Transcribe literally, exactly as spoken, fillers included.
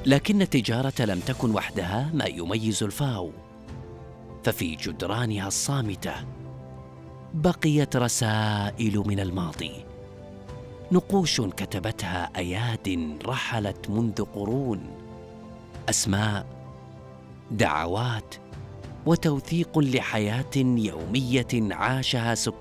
لكن التجارة لم تكن وحدها ما يميز الفاو، ففي جدرانها الصامتة بقيت رسائل من الماضي، نقوش كتبتها أياد رحلت منذ قرون، أسماء، دعوات، وتوثيق لحياة يومية عاشها سكان